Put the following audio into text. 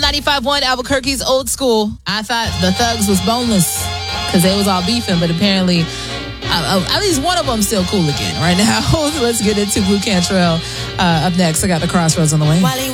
95.1 Albuquerque's Old School. I thought the thugs was boneless because they was all beefing, but apparently at least one of them still cool again right now. Let's get into Blu Cantrell up next. I got the Crossroads on the way.